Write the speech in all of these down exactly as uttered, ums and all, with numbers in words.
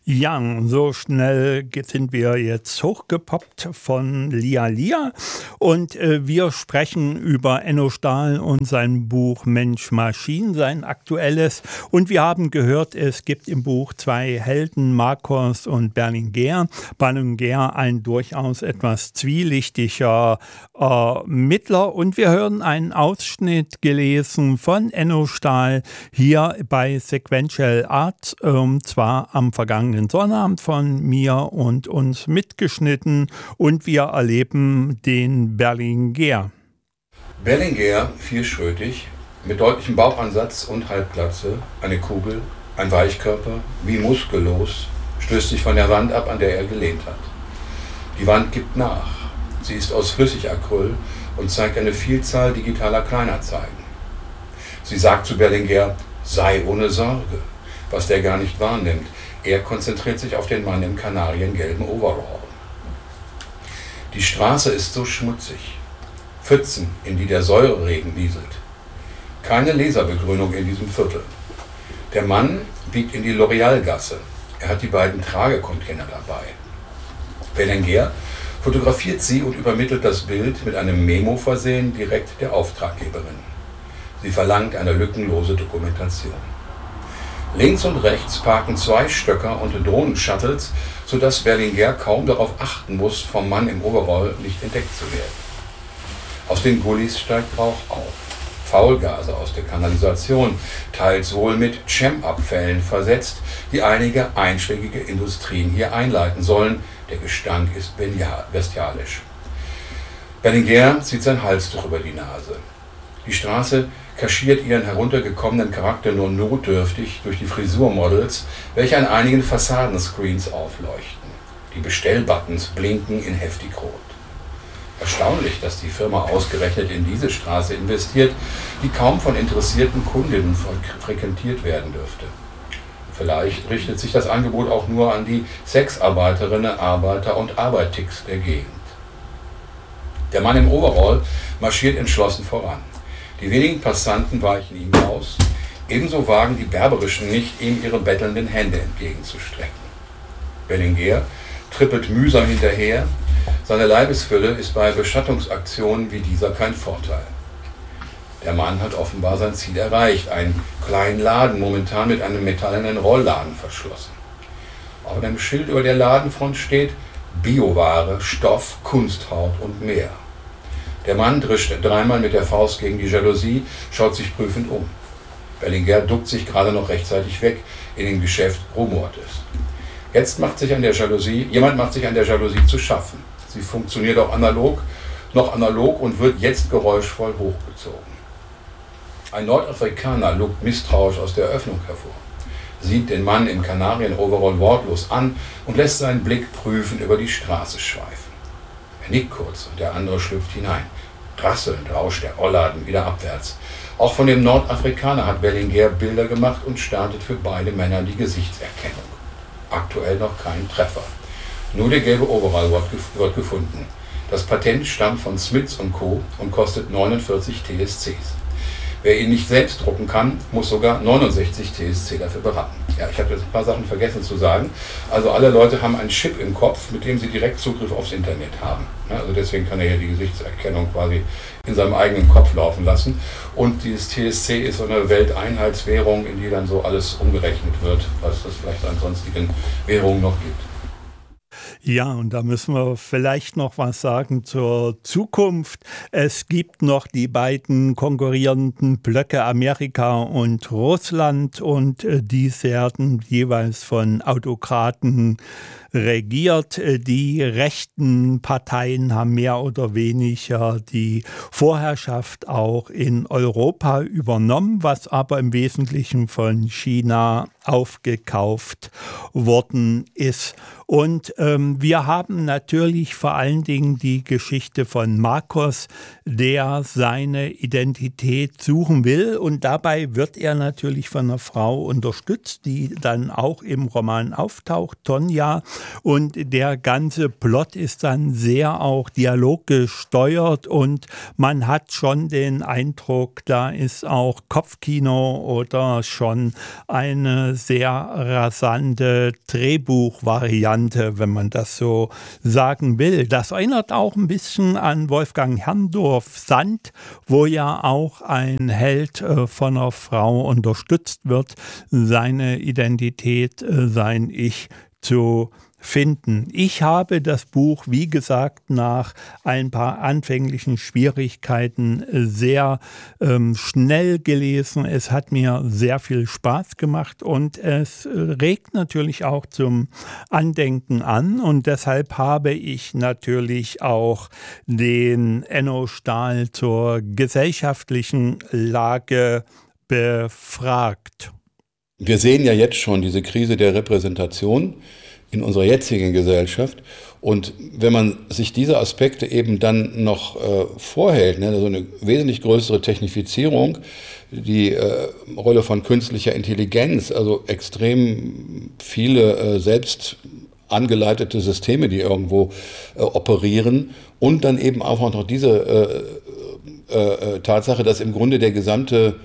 Ja, so schnell ge- sind wir jetzt hochgepoppt von Lia Lia und äh, wir sprechen über Enno Stahl und sein Buch Mensch Maschine, sein aktuelles. Und wir haben gehört, es gibt im Buch zwei Helden, Marcos und Berlinguer. Berlinguer ein durchaus etwas zwielichtiger äh, Mittler. Und wir hören einen Ausschnitt gelesen von Enno Stahl hier bei Sequential Art, ähm, zwar am vergangenen Sonnabend von mir und uns mitgeschnitten, und wir erleben den Berlinguer. Berlinguer, vierschrötig, mit deutlichem Bauchansatz und Halbglatze, eine Kugel, ein Weichkörper, wie muskellos, stößt sich von der Wand ab, an der er gelehnt hat. Die Wand gibt nach. Sie ist aus Flüssigacryl und zeigt eine Vielzahl digitaler Kleinanzeigen. Sie sagt zu Berlinguer, sei ohne Sorge, was der gar nicht wahrnimmt. Er konzentriert sich auf den Mann im kanariengelben Overall. Die Straße ist so schmutzig. Pfützen, in die der Säureregen nieselt. Keine Laserbegrünung in diesem Viertel. Der Mann biegt in die L'Oreal-Gasse. Er hat die beiden Tragecontainer dabei. Berlinguer fotografiert sie und übermittelt das Bild mit einem Memo versehen direkt der Auftraggeberin. Sie verlangt eine lückenlose Dokumentation. Links und rechts parken zwei Stöcker und Drohnen-Shuttles, sodass Berlinguer kaum darauf achten muss, vom Mann im Overall nicht entdeckt zu werden. Aus den Gullis steigt Rauch auf. Faulgase aus der Kanalisation, teils wohl mit Chem-Abfällen versetzt, die einige einschlägige Industrien hier einleiten sollen. Der Gestank ist bestialisch. Berlinguer zieht sein Halstuch über die Nase. Die Straße kaschiert ihren heruntergekommenen Charakter nur notdürftig durch die Frisurmodels, welche an einigen Fassadenscreens aufleuchten. Die Bestellbuttons blinken in heftig rot. Erstaunlich, dass die Firma ausgerechnet in diese Straße investiert, die kaum von interessierten Kundinnen frequentiert werden dürfte. Vielleicht richtet sich das Angebot auch nur an die Sexarbeiterinnen, Arbeiter und Arbeitix der Gegend. Der Mann im Overall marschiert entschlossen voran. Die wenigen Passanten weichen ihm aus, ebenso wagen die Berberischen nicht, ihm ihre bettelnden Hände entgegenzustrecken. Berlinguer trippelt mühsam hinterher, seine Leibesfülle ist bei Beschattungsaktionen wie dieser kein Vorteil. Der Mann hat offenbar sein Ziel erreicht, einen kleinen Laden, momentan mit einem metallenen Rollladen verschlossen. Auf einem Schild über der Ladenfront steht Bioware, Stoff, Kunsthaut und mehr. Der Mann drischt dreimal mit der Faust gegen die Jalousie, schaut sich prüfend um. Berlinguer duckt sich gerade noch rechtzeitig weg, in dem Geschäft rumort es. Jetzt macht sich an der Jalousie, jemand macht sich an der Jalousie zu schaffen. Sie funktioniert auch analog, noch analog und wird jetzt geräuschvoll hochgezogen. Ein Nordafrikaner lugt misstrauisch aus der Öffnung hervor, sieht den Mann im Kanarien-Overall wortlos an und lässt seinen Blick prüfend über die Straße schweifen. Er nickt kurz und der andere schlüpft hinein. Rasselnd rauscht der Rollladen wieder abwärts. Auch von dem Nordafrikaner hat Berlinguer Bilder gemacht und startet für beide Männer die Gesichtserkennung. Aktuell noch kein Treffer. Nur der gelbe Overall wird gefunden. Das Patent stammt von Smith und Co. und kostet neunundvierzig T S Cs. Wer ihn nicht selbst drucken kann, muss sogar neunundsechzig T S C dafür beraten. Ja, ich habe jetzt ein paar Sachen vergessen zu sagen. Also alle Leute haben einen Chip im Kopf, mit dem sie direkt Zugriff aufs Internet haben. Ja, also deswegen kann er ja die Gesichtserkennung quasi in seinem eigenen Kopf laufen lassen. Und dieses T S C ist so eine Welteinheitswährung, in die dann so alles umgerechnet wird, was es vielleicht an sonstigen Währungen noch gibt. Ja, und da müssen wir vielleicht noch was sagen zur Zukunft. Es gibt noch die beiden konkurrierenden Blöcke Amerika und Russland, und äh, die werden jeweils von Autokraten regiert. Die rechten Parteien haben mehr oder weniger die Vorherrschaft auch in Europa übernommen, was aber im Wesentlichen von China aufgekauft worden ist. Und ähm, wir haben natürlich vor allen Dingen die Geschichte von Marcos, der seine Identität suchen will, und dabei wird er natürlich von einer Frau unterstützt, die dann auch im Roman auftaucht, Tonja. und der ganze Plot ist dann sehr auch dialoggesteuert und man hat schon den Eindruck, da ist auch Kopfkino oder schon eine sehr rasante Drehbuchvariante, wenn man das so sagen will. Das erinnert auch ein bisschen an Wolfgang Herrndorff-Sand, wo ja auch ein Held äh, von einer Frau unterstützt wird, seine Identität, äh, sein Ich zu finden. Ich habe das Buch, wie gesagt, nach ein paar anfänglichen Schwierigkeiten sehr ähm, schnell gelesen. Es hat mir sehr viel Spaß gemacht und es regt natürlich auch zum Andenken an und deshalb habe ich natürlich auch den Enno Stahl zur gesellschaftlichen Lage befragt. Wir sehen ja jetzt schon diese Krise der Repräsentation in unserer jetzigen Gesellschaft. Und wenn man sich diese Aspekte eben dann noch äh, vorhält, ne, also eine wesentlich größere Technifizierung, die äh, Rolle von künstlicher Intelligenz, also extrem viele äh, selbst angeleitete Systeme, die irgendwo äh, operieren und dann eben auch noch diese äh, äh, Tatsache, dass im Grunde der gesamte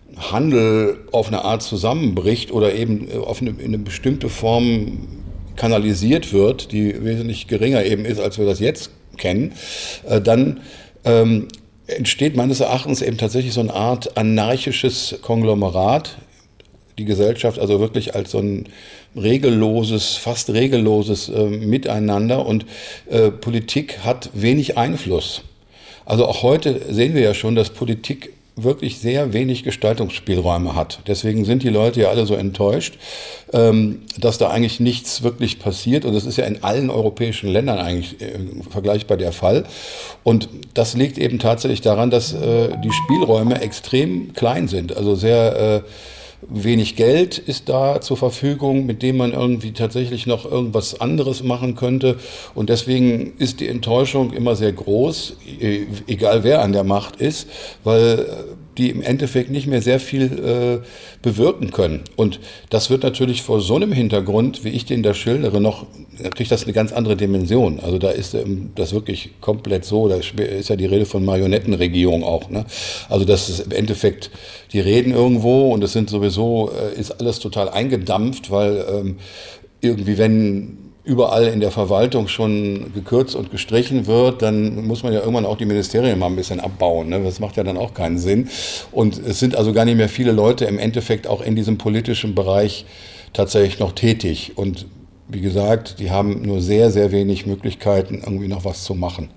Handel auf eine Art zusammenbricht oder eben auf eine, in eine bestimmte Form kanalisiert wird, die wesentlich geringer eben ist, als wir das jetzt kennen, äh, dann ähm, entsteht meines Erachtens eben tatsächlich so eine Art anarchisches Konglomerat, die Gesellschaft also wirklich als so ein regelloses, fast regelloses äh, Miteinander und äh, Politik hat wenig Einfluss. Also auch heute sehen wir ja schon, dass Politik wirklich sehr wenig Gestaltungsspielräume hat. Deswegen sind die Leute ja alle so enttäuscht, ähm, dass da eigentlich nichts wirklich passiert. Und das ist ja in allen europäischen Ländern eigentlich äh, vergleichbar der Fall. Und das liegt eben tatsächlich daran, dass äh, die Spielräume extrem klein sind. Also sehr äh, wenig Geld ist da zur Verfügung, mit dem man irgendwie tatsächlich noch irgendwas anderes machen könnte. Und deswegen ist die Enttäuschung immer sehr groß, egal wer an der Macht ist, weil die im Endeffekt nicht mehr sehr viel äh, bewirken können. Und das wird natürlich vor so einem Hintergrund, wie ich den da schildere, noch, da kriegt das eine ganz andere Dimension. Also da ist ähm, das wirklich komplett so, da ist ja die Rede von Marionettenregierung auch, ne? Also das ist im Endeffekt, die reden irgendwo und es sind sowieso, äh, ist alles total eingedampft, weil ähm, irgendwie, wenn überall in der Verwaltung schon gekürzt und gestrichen wird, dann muss man ja irgendwann auch die Ministerien mal ein bisschen abbauen, ne? Das macht ja dann auch keinen Sinn. Und es sind also gar nicht mehr viele Leute im Endeffekt auch in diesem politischen Bereich tatsächlich noch tätig. Und wie gesagt, die haben nur sehr, sehr wenig Möglichkeiten, irgendwie noch was zu machen.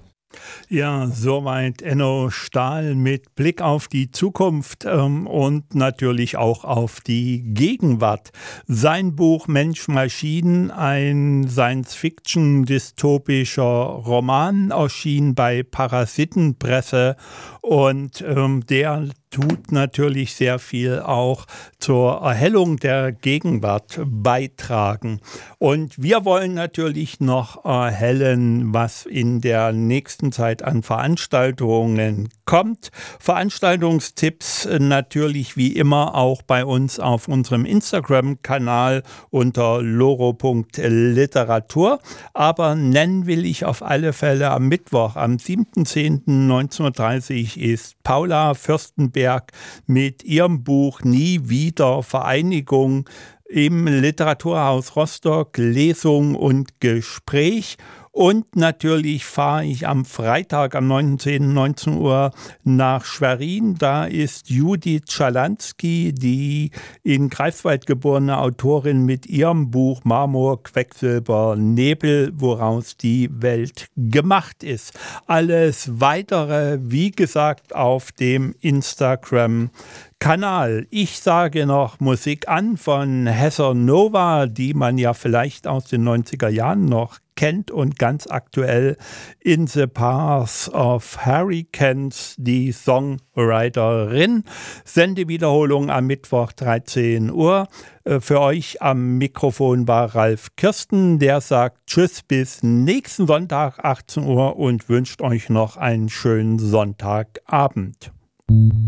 Ja, soweit Enno Stahl mit Blick auf die Zukunft ähm, und natürlich auch auf die Gegenwart. Sein Buch Mensch Maschinen, ein Science-Fiction-dystopischer Roman, erschien bei Parasitenpresse und ähm, der tut natürlich sehr viel auch zur Erhellung der Gegenwart beitragen. Und wir wollen natürlich noch erhellen, was in der nächsten Zeit an Veranstaltungen kommt. Veranstaltungstipps natürlich wie immer auch bei uns auf unserem Instagram-Kanal unter loro punkt literatur. Aber nennen will ich auf alle Fälle am Mittwoch, am siebten zehnten neunzehnhundertdreißig ist Paula Fürstenberg mit ihrem Buch Nie wieder Vereinigung im Literaturhaus Rostock, Lesung und Gespräch. Und natürlich fahre ich am Freitag, am neunten zehnten neunzehn Uhr nach Schwerin. Da ist Judith Schalansky, die in Greifswald geborene Autorin, mit ihrem Buch Marmor, Quecksilber, Nebel, woraus die Welt gemacht ist. Alles Weitere, wie gesagt, auf dem Instagram Kanal. Ich sage noch Musik an von Heather Nova, die man ja vielleicht aus den neunziger Jahren noch kennt und ganz aktuell In the Path of Hurricanes, die Songwriterin. Sendewiederholung am Mittwoch dreizehn Uhr. Für euch am Mikrofon war Ralf Kirsten, der sagt Tschüss bis nächsten Sonntag achtzehn Uhr und wünscht euch noch einen schönen Sonntagabend.